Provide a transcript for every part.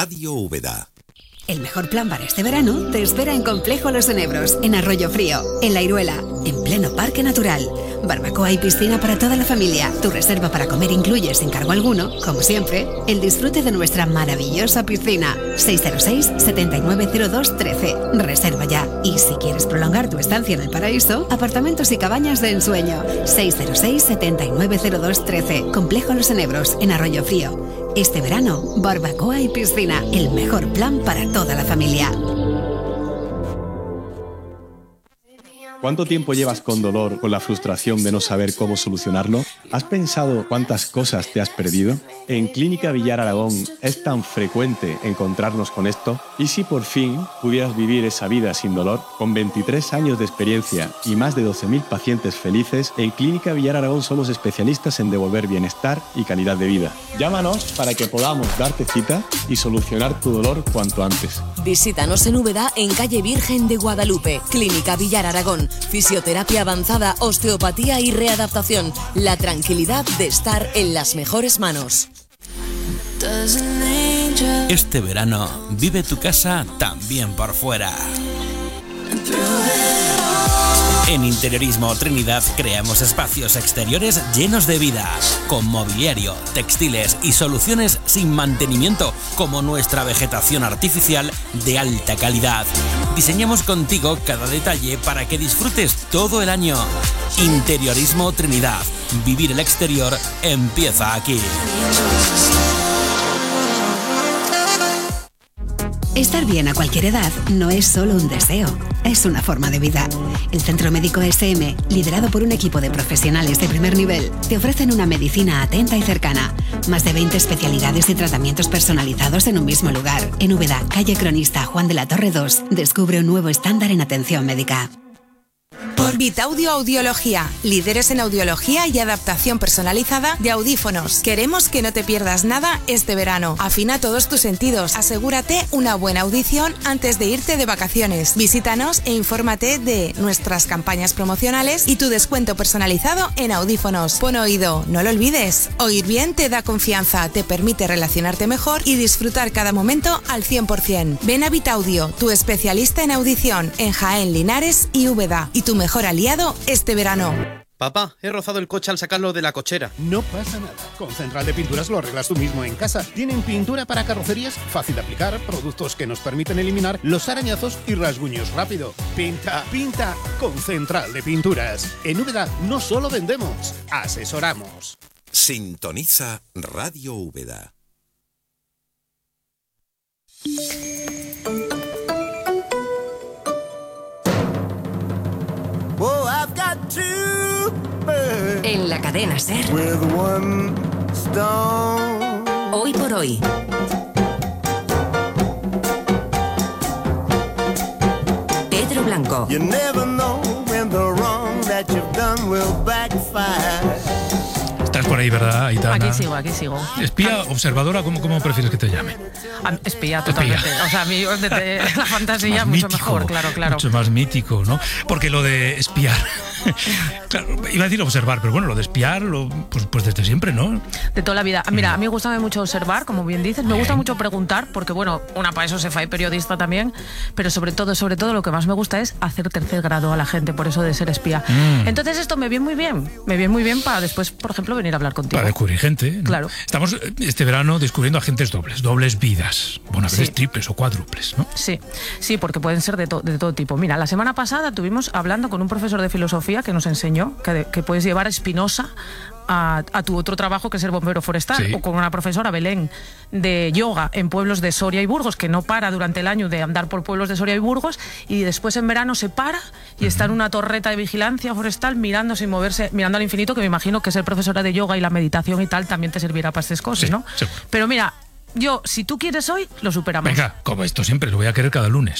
Radio Úbeda. El mejor plan para este verano te espera en Complejo Los Enebros, en Arroyo Frío, en La Iruela, en pleno Parque Natural. Barbacoa y piscina para toda la familia. Tu reserva para comer incluye, sin cargo alguno, como siempre, el disfrute de nuestra maravillosa piscina. 606-7902-13. Reserva ya. Y si quieres prolongar tu estancia en el paraíso, apartamentos y cabañas de ensueño. 606-7902-13. Complejo Los Enebros, en Arroyo Frío. Este verano, barbacoa y piscina. El mejor plan para toda la familia. ¿Cuánto tiempo llevas con dolor, con la frustración de no saber cómo solucionarlo? ¿Has pensado cuántas cosas te has perdido? En Clínica Villar Aragón es tan frecuente encontrarnos con esto. ¿Y si por fin pudieras vivir esa vida sin dolor? Con 23 años de experiencia y más de 12.000 pacientes felices, en Clínica Villar Aragón somos especialistas en devolver bienestar y calidad de vida. Llámanos para que podamos darte cita y solucionar tu dolor cuanto antes. Visítanos en Úbeda, en calle Virgen de Guadalupe. Clínica Villar Aragón. Fisioterapia avanzada, osteopatía y readaptación. La tranquilidad de estar en las mejores manos. Este verano, vive tu casa también por fuera. En Interiorismo Trinidad creamos espacios exteriores llenos de vida, con mobiliario, textiles y soluciones sin mantenimiento, como nuestra vegetación artificial de alta calidad. Diseñamos contigo cada detalle para que disfrutes todo el año. Interiorismo Trinidad. Vivir el exterior empieza aquí. Estar bien a cualquier edad no es solo un deseo, es una forma de vida. El Centro Médico SM, liderado por un equipo de profesionales de primer nivel, te ofrecen una medicina atenta y cercana. Más de 20 especialidades y tratamientos personalizados en un mismo lugar. En Úbeda, calle Cronista Juan de la Torre 2, descubre un nuevo estándar en atención médica. Vitaudio Audiología, líderes en audiología y adaptación personalizada de audífonos. Queremos que no te pierdas nada este verano. Afina todos tus sentidos. Asegúrate una buena audición antes de irte de vacaciones. Visítanos e infórmate de nuestras campañas promocionales y tu descuento personalizado en audífonos. Pon oído, no lo olvides. Oír bien te da confianza, te permite relacionarte mejor y disfrutar cada momento al 100%. Ven a Vitaudio, tu especialista en audición, en Jaén, Linares y Úbeda. Y tu mejor aliado este verano. Papá, he rozado el coche al sacarlo de la cochera. No pasa nada. Con Central de Pinturas lo arreglas tú mismo en casa. Tienen pintura para carrocerías, fácil de aplicar, productos que nos permiten eliminar los arañazos y rasguños rápido. Pinta, pinta con Central de Pinturas. En Úbeda no solo vendemos, asesoramos. Sintoniza Radio Úbeda. En la cadena SER. Hoy por hoy. Pedro Blanco. You never know when the wrong that you've done will backfire. Estás por ahí, ¿verdad, Aitana? Aquí sigo. Espía, observadora, ¿cómo prefieres que te llame? Espía, totalmente. O sea, a mí desde la fantasía mucho mítico, mejor, claro. Mucho más mítico, ¿no? Porque lo de espiar, claro, iba a decir observar, pero bueno, lo de espiar, pues desde siempre, ¿no? De toda la vida. Mira, a mí me gusta mucho observar, como bien dices. Me gusta mucho preguntar, porque bueno, para eso se fue periodista también, pero sobre todo lo que más me gusta es hacer tercer grado a la gente, por eso de ser espía. Entonces esto me viene muy bien para después, por ejemplo, venir a hablar contigo. Para descubrir gente, ¿no? Claro. Estamos este verano descubriendo agentes dobles vidas. Bueno, a veces triples o cuádruples, ¿no? Sí, porque pueden ser de todo tipo. Mira, la semana pasada estuvimos hablando con un profesor de filosofía que nos enseñó que puedes llevar a Spinoza a tu otro trabajo, que es ser bombero forestal, o con una profesora, Belén, de yoga en pueblos de Soria y Burgos, que no para durante el año de andar por pueblos de Soria y Burgos, y después en verano se para y está en una torreta de vigilancia forestal mirando sin moverse, mirando al infinito, que me imagino que ser profesora de yoga y la meditación y tal también te servirá para estas cosas, ¿no? Pero mira, si tú quieres hoy, lo superamos. Venga, como esto siempre, lo voy a querer cada lunes.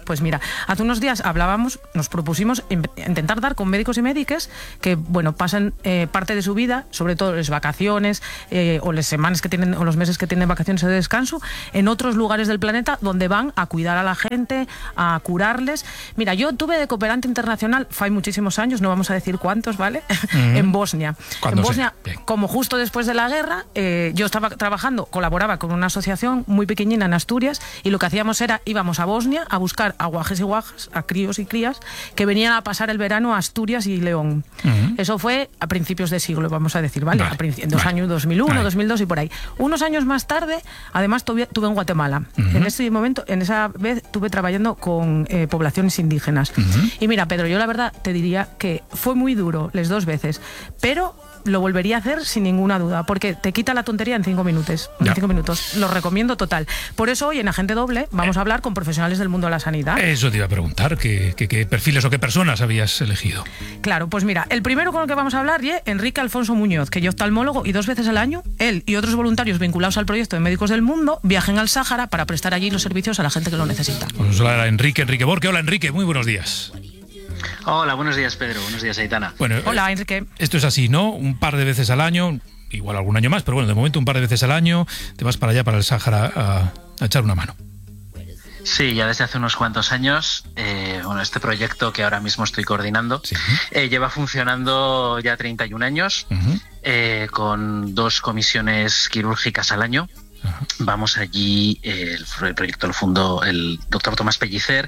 Pues mira, hace unos días nos propusimos intentar dar con médicos y médicas que, bueno, pasan parte de su vida, sobre todo las vacaciones o las semanas que tienen o los meses que tienen vacaciones de descanso, en otros lugares del planeta donde van a cuidar a la gente, a curarles. Mira, yo tuve de cooperante internacional, fue muchísimos años, no vamos a decir cuántos, ¿vale? En Bosnia. En Bosnia, como justo después de la guerra, yo estaba colaboraba con una asociación muy pequeñina en Asturias, y lo que hacíamos era, íbamos a Bosnia a buscar a guajes y guajas, a críos y crías, que venían a pasar el verano a Asturias y León. Eso fue a principios de siglo, vamos a decir, ¿vale? En los años 2001, 2002 y por ahí. Unos años más tarde, además, tuve en Guatemala. En esa vez estuve trabajando con poblaciones indígenas. Y mira, Pedro, yo la verdad te diría que fue muy duro las dos veces, pero lo volvería a hacer sin ninguna duda, porque te quita la tontería en 5 minutos. Lo recomiendo total. Por eso hoy en Agente Doble vamos a hablar con profesionales del mundo de la sanidad. Eso te iba a preguntar, ¿qué perfiles o qué personas habías elegido? Claro, pues mira, el primero con el que vamos a hablar es Enrique Alfonso Muñoz, que es oftalmólogo, y 2 veces al año él y otros voluntarios vinculados al proyecto de Médicos del Mundo viajen al Sáhara para prestar allí los servicios a la gente que lo necesita. Pues hola, Enrique Borque. Hola, Enrique, muy buenos días. Hola, buenos días, Pedro. Buenos días, Aitana. Bueno, hola, Enrique. Esto es así, ¿no? Un par de veces al año, igual algún año más, pero bueno, de momento un par de veces al año te vas para allá, para el Sáhara, a echar una mano. Sí, ya desde hace unos cuantos años. Este proyecto que ahora mismo estoy coordinando lleva funcionando ya 31 años, con 2 comisiones quirúrgicas al año. Vamos allí, el proyecto lo fundó el doctor Tomás Pellicer,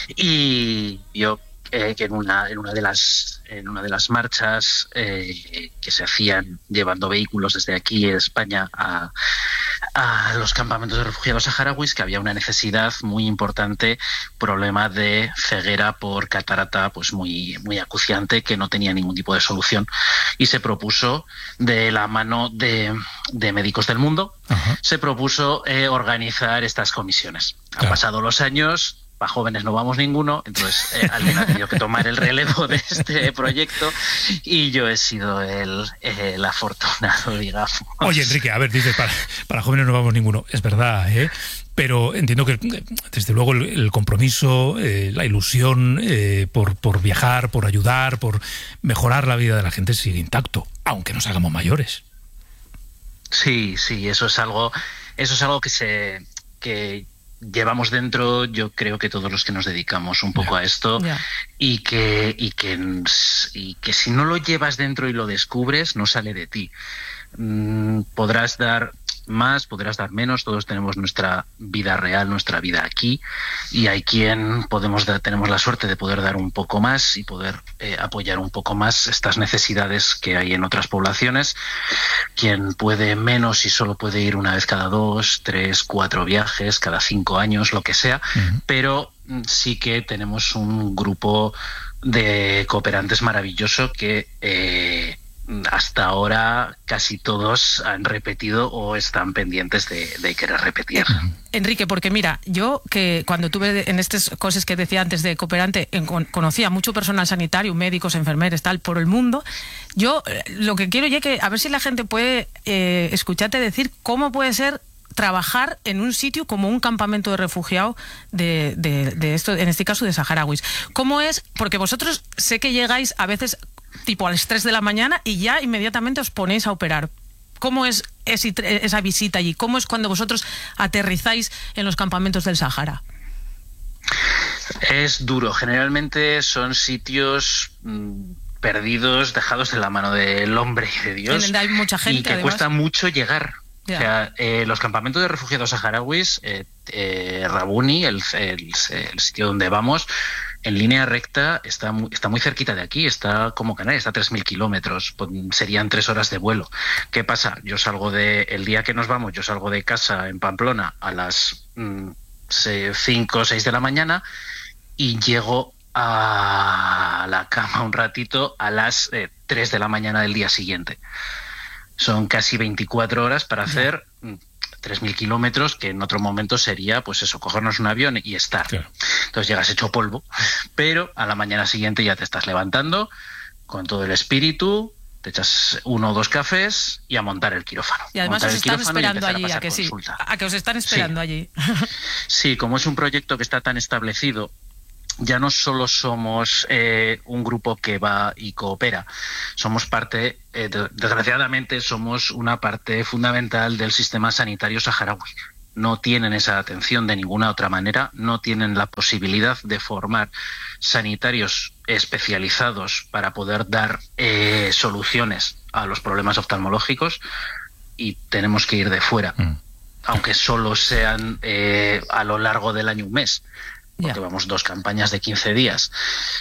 y yo que en una de las marchas que se hacían llevando vehículos desde aquí en España a los campamentos de refugiados saharauis, que había una necesidad muy importante, problema de ceguera por catarata pues muy acuciante, que no tenía ningún tipo de solución, y se propuso, de la mano de Médicos del Mundo, se propuso organizar estas comisiones. Han pasado los años, para jóvenes no vamos ninguno, entonces alguien ha tenido que tomar el relevo de este proyecto, y yo he sido el afortunado, digamos. Oye, Enrique, a ver, dices, para jóvenes no vamos ninguno, es verdad, pero entiendo que desde luego el compromiso, la ilusión por viajar, por ayudar, por mejorar la vida de la gente sigue intacto, aunque nos hagamos mayores. Sí, eso es algo que llevamos dentro, yo creo que todos los que nos dedicamos un poco a esto, y que si no lo llevas dentro y lo descubres, no sale de ti. Podrás dar más, podrás dar menos, todos tenemos nuestra vida real, nuestra vida aquí, y hay quien tenemos la suerte de poder dar un poco más y poder apoyar un poco más estas necesidades que hay en otras poblaciones. Quien puede menos y solo puede ir una vez cada 2, 3, 4 viajes, cada 5 años, lo que sea, pero sí que tenemos un grupo de cooperantes maravilloso que hasta ahora casi todos han repetido o están pendientes de querer repetir. Enrique, porque mira, yo que cuando tuve en estas cosas que decía antes de cooperante, conocía mucho personal sanitario, médicos, enfermeros, tal, por el mundo. Yo lo que quiero es que a ver si la gente puede escucharte decir cómo puede ser trabajar en un sitio como un campamento de refugiados de esto, en este caso de saharauis. ¿Cómo es? Porque vosotros sé que llegáis a veces tipo a las 3 de la mañana y ya inmediatamente os ponéis a operar. ¿Cómo es esa visita allí? ¿Cómo es cuando vosotros aterrizáis en los campamentos del Sáhara? Es duro. Generalmente son sitios perdidos, dejados de la mano del hombre y de Dios, donde hay mucha gente, y que además cuesta mucho llegar. O sea, los campamentos de refugiados saharauis, Rabuni, el sitio donde vamos, en línea recta está muy cerquita de aquí, está como Canarias, está a 3.000 kilómetros, serían 3 horas de vuelo. ¿Qué pasa? El día que nos vamos, yo salgo de casa en Pamplona a las 5 o 6 de la mañana y llego a la cama un ratito a las 3 de la mañana del día siguiente. Son casi 24 horas para hacer 3.000 kilómetros, que en otro momento sería, pues eso, cogernos un avión y estar. Claro. Entonces llegas hecho polvo, pero a la mañana siguiente ya te estás levantando con todo el espíritu, Te echas 1 o 2 cafés y a montar el quirófano. Y además os están esperando allí, ¿a que sí? ¿A que os están esperando allí? Sí, como es un proyecto que está tan establecido, ya no solo somos un grupo que va y coopera, somos parte, desgraciadamente, somos una parte fundamental del sistema sanitario saharaui. No tienen esa atención de ninguna otra manera, no tienen la posibilidad de formar sanitarios especializados para poder dar soluciones a los problemas oftalmológicos y tenemos que ir de fuera, aunque solo sean a lo largo del año un mes, porque vamos 2 campañas de 15 días.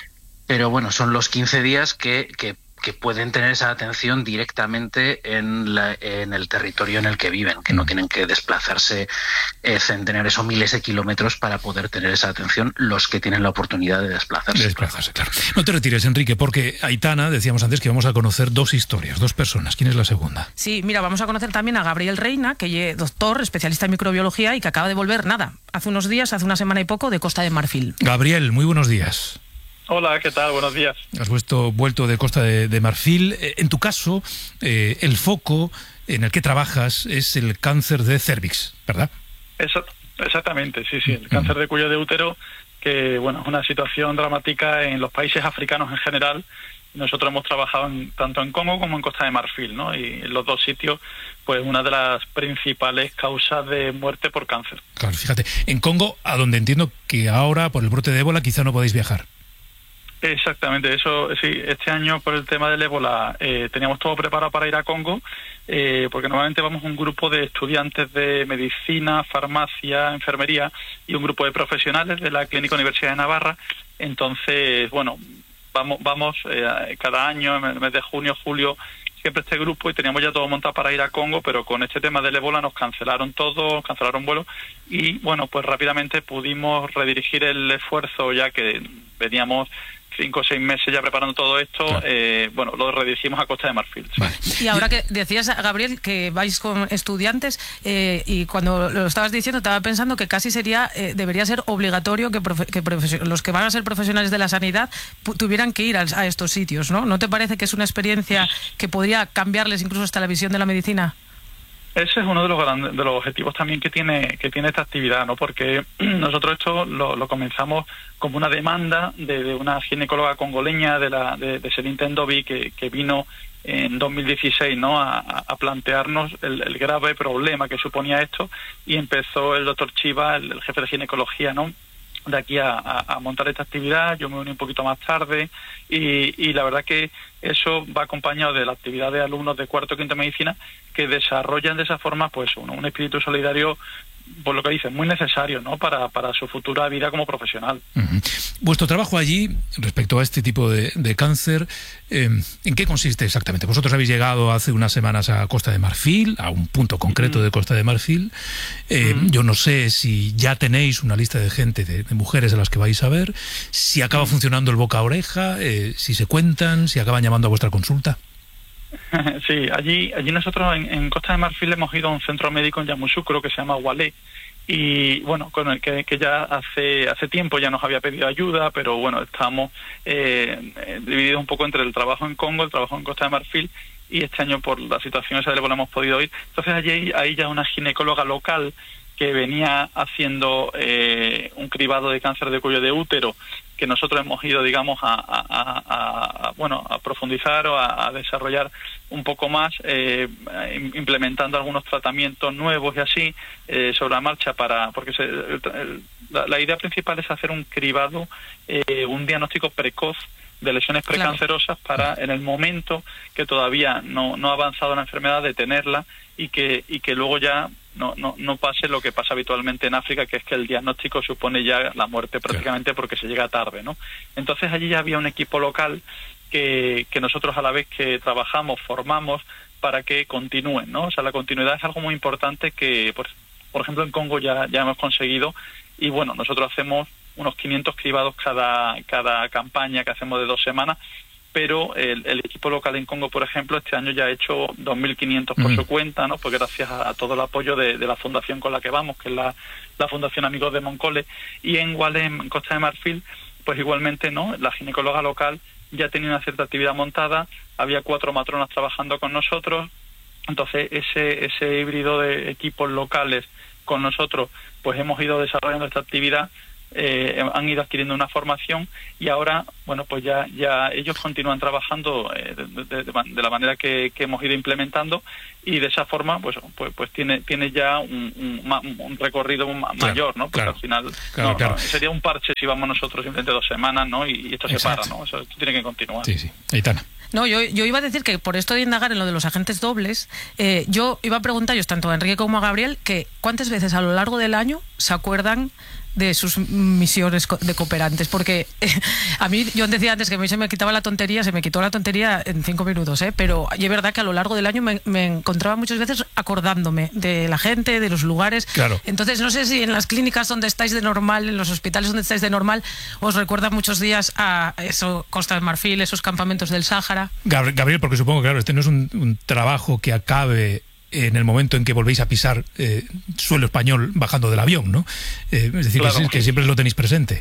Pero bueno, son los 15 días que pueden tener esa atención directamente en el territorio en el que viven, que no tienen que desplazarse centenares o miles de kilómetros para poder tener esa atención, los que tienen la oportunidad de desplazarse. Claro. No te retires, Enrique, porque Aitana, decíamos antes que vamos a conocer 2 historias, 2 personas. ¿Quién es la segunda? Sí, mira, vamos a conocer también a Gabriel Reina, que es doctor, especialista en microbiología y que acaba de volver, hace unos días, hace una semana y poco, de Costa de Marfil. Gabriel, muy buenos días. Hola, ¿qué tal? Buenos días. Has vuelto de Costa de Marfil. En tu caso, el foco en el que trabajas es el cáncer de cérvix, ¿verdad? Exactamente, sí. El cáncer de cuello de útero, que bueno, es una situación dramática en los países africanos en general. Nosotros hemos trabajado tanto en Congo como en Costa de Marfil, ¿no? Y en los 2 sitios, pues una de las principales causas de muerte por cáncer. Claro, fíjate, en Congo, a donde entiendo que ahora, por el brote de ébola, quizá no podéis viajar. Exactamente, eso sí. Este año, por el tema del ébola, teníamos todo preparado para ir a Congo, porque normalmente vamos un grupo de estudiantes de medicina, farmacia, enfermería y un grupo de profesionales de la Clínica Universidad de Navarra. Entonces, bueno, vamos cada año, en el mes de junio, julio, siempre este grupo, y teníamos ya todo montado para ir a Congo, pero con este tema del ébola nos cancelaron todo, cancelaron vuelos, y bueno, pues rápidamente pudimos redirigir el esfuerzo, ya que veníamos 5 o 6 meses ya preparando todo esto, claro. Bueno, lo redirigimos a Costa de Marfil. Sí. Vale. Y ahora que decías, Gabriel, que vais con estudiantes, y cuando lo estabas diciendo estaba pensando que casi debería ser obligatorio que los que van a ser profesionales de la sanidad tuvieran que ir a estos sitios, ¿no? ¿No te parece que es una experiencia que podría cambiarles incluso hasta la visión de la medicina? Ese es uno de los objetivos también que tiene esta actividad, ¿no? Porque nosotros esto lo comenzamos como una demanda de una ginecóloga congoleña de Celine Tendovi que vino en 2016, ¿no? a plantearnos el grave problema que suponía esto, y empezó el doctor Chiva, el jefe de ginecología, ¿no? De aquí a montar esta actividad. Yo me uní un poquito más tarde y la verdad que eso va acompañado de la actividad de alumnos de 4º y 5º medicina que desarrollan de esa forma pues un espíritu solidario, por lo que dicen, muy necesario, ¿no? para su futura vida como profesional. Uh-huh. Vuestro trabajo allí, respecto a este tipo de cáncer, ¿en qué consiste exactamente? Vosotros habéis llegado hace unas semanas a Costa de Marfil, a un punto concreto de Costa de Marfil. Yo no sé si ya tenéis una lista de gente, de mujeres a las que vais a ver, si acaba funcionando el boca a oreja, si se cuentan, si acaban llamando a vuestra consulta. Sí, allí nosotros en Costa de Marfil hemos ido a un centro médico en Yamoussoukro que se llama Walé, y bueno, con el que ya hace tiempo ya nos había pedido ayuda, pero bueno, estamos divididos un poco entre el trabajo en Congo, el trabajo en Costa de Marfil, y este año por la situación esa del ébola hemos podido ir. Entonces ahí ya una ginecóloga local que venía haciendo un cribado de cáncer de cuello de útero, que nosotros hemos ido, digamos, a profundizar o a desarrollar un poco más, implementando algunos tratamientos nuevos y así, sobre la marcha, porque la idea principal es hacer un cribado, un diagnóstico precoz de lesiones precancerosas, para en el momento que todavía no ha avanzado la enfermedad, detenerla y que luego ya no pase lo que pasa habitualmente en África, que es que el diagnóstico supone ya la muerte prácticamente, porque se llega tarde, ¿no? Entonces allí ya había un equipo local que nosotros, a la vez que trabajamos, formamos para que continúen, ¿no? O sea, la continuidad es algo muy importante que, por ejemplo, en Congo ya hemos conseguido, y bueno, nosotros hacemos unos 500 cribados cada campaña que hacemos de 2 semanas, pero el equipo local en Congo, por ejemplo, este año ya ha hecho 2.500 por su cuenta, ¿no? Porque gracias a todo el apoyo de la fundación con la que vamos, que es la Fundación Amigos de Moncole. Y en Walé, en Costa de Marfil, pues igualmente, ¿no? La ginecóloga local ya tenía una cierta actividad montada, había 4 matronas trabajando con nosotros. Entonces ese híbrido de equipos locales con nosotros, pues hemos ido desarrollando esta actividad, han ido adquiriendo una formación y ahora, bueno, pues ya ellos continúan trabajando de la manera que hemos ido implementando, y de esa forma pues tiene ya un recorrido mayor, ¿no? Porque al final no, sería un parche si vamos nosotros simplemente 2 semanas, ¿no? Y esto se para, ¿no? Eso tiene que continuar. Sí. Aitana. No, yo iba a decir que por esto de indagar en lo de los agentes dobles, yo iba a preguntaros tanto a Enrique como a Gabriel que cuántas veces a lo largo del año se acuerdan de sus misiones de cooperantes, porque a mí, yo decía antes que a mí se me quitaba la tontería, se me quitó la tontería en 5 minutos, pero es verdad que a lo largo del año me encontraba muchas veces acordándome de la gente, de los lugares. Claro. Entonces no sé si en las clínicas donde estáis de normal, en los hospitales donde estáis de normal, os recuerdan muchos días a eso, Costa del Marfil, esos campamentos del Sáhara. Gabriel, porque supongo, claro, este no es un trabajo que acabe en el momento en que volvéis a pisar suelo español bajando del avión, ¿no? Es decir, claro, que siempre lo tenéis presente.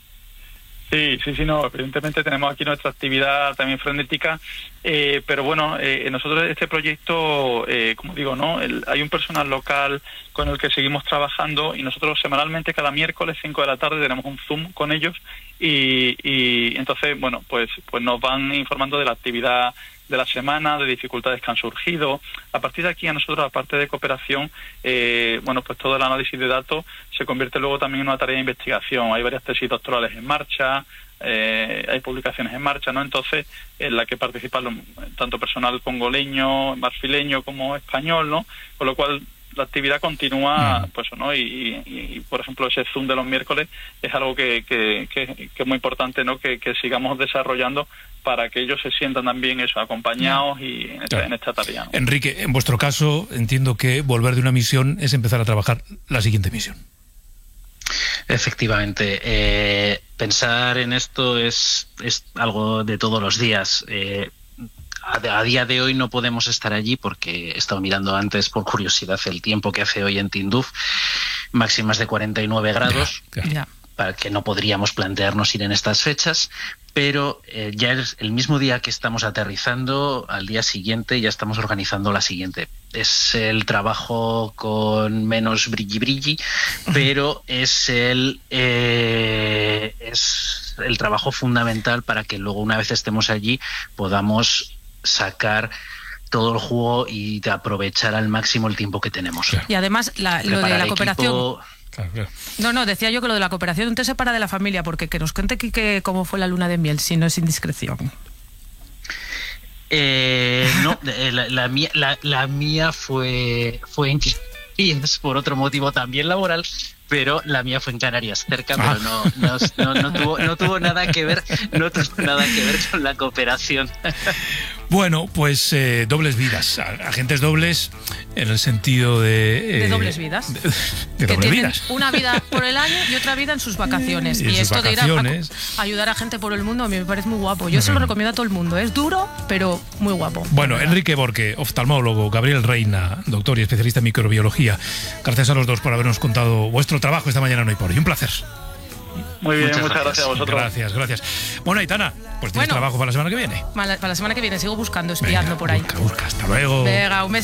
Sí, no, evidentemente tenemos aquí nuestra actividad también frenética, pero bueno, nosotros este proyecto, como digo, ¿no? Hay un personal local con el que seguimos trabajando, y nosotros semanalmente cada miércoles 5 de la tarde tenemos un Zoom con ellos, y entonces, bueno, pues nos van informando de la actividad de la semana, de dificultades que han surgido. A partir de aquí, a nosotros, aparte de cooperación, bueno, pues todo el análisis de datos se convierte luego también en una tarea de investigación. Hay varias tesis doctorales en marcha, hay publicaciones en marcha, ¿no? Entonces, en la que participan tanto personal congoleño, marfileño como español, ¿no? Con lo cual la actividad continúa, pues, ¿no? Y por ejemplo, ese Zoom de los miércoles es algo que es muy importante, ¿no? Que sigamos desarrollando para que ellos se sientan también acompañados y en esta tarea, ¿no? Enrique, en vuestro caso, entiendo que volver de una misión es empezar a trabajar la siguiente misión. Efectivamente, pensar en esto es algo de todos los días. A día de hoy no podemos estar allí porque he estado mirando antes por curiosidad el tiempo que hace hoy en Tinduf, máximas de 49 grados, para que no podríamos plantearnos ir en estas fechas, pero ya es el mismo día que estamos aterrizando, al día siguiente ya estamos organizando la siguiente. Es el trabajo con menos brilli, pero es el trabajo fundamental para que luego, una vez estemos allí, podamos sacar todo el jugo y de aprovechar al máximo el tiempo que tenemos. Y además lo de la cooperación... No, decía yo que lo de la cooperación no se separa de la familia, porque que nos cuente Quique cómo fue la luna de miel, si no es indiscreción. No, la mía fue en Canarias por otro motivo también laboral, pero la mía fue en Canarias, cerca, pero no tuvo nada que ver, con la cooperación. Bueno, pues dobles vidas, agentes dobles en el sentido de dobles vidas. De dobles vidas. Una vida por el año y otra vida en sus vacaciones. Y esto de ir a ayudar a gente por el mundo a mí me parece muy guapo. Yo se lo recomiendo a todo el mundo. Es duro, pero muy guapo. Bueno, Enrique Borque, oftalmólogo, Gabriel Reina, doctor y especialista en microbiología. Gracias a los dos por habernos contado vuestro trabajo esta mañana en Hoy por Hoy. Un placer. Muy bien, muchas gracias a vosotros. Gracias. Bueno, Aitana, pues tienes trabajo para la semana que viene. Para la semana que viene sigo buscando, espiando por ahí. Busca. Hasta luego. Venga, un